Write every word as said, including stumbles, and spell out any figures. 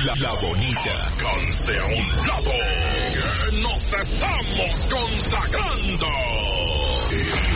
La, la bonita. Alcance a un lado. Que nos estamos consagrando.